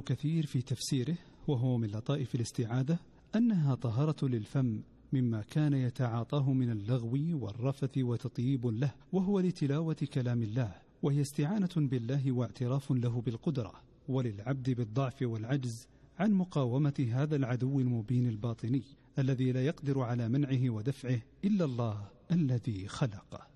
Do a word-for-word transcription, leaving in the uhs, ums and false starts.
كثير في تفسيره، وهو من لطائف الاستعاذة، أنها طهارة للفم مما كان يتعاطاه من اللغو والرفث وتطيب له، وهو لتلاوة كلام الله، وهي استعانة بالله واعتراف له بالقدرة، وللعبد بالضعف والعجز عن مقاومة هذا العدو المبين الباطني الذي لا يقدر على منعه ودفعه إلا الله الذي خلقه.